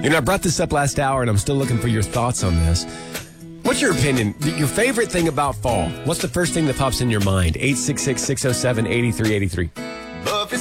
You know, I brought this up last hour, and I'm still looking for your thoughts on this. What's your opinion? Your favorite thing about fall? What's the first thing that pops in your mind? 866-607-8383.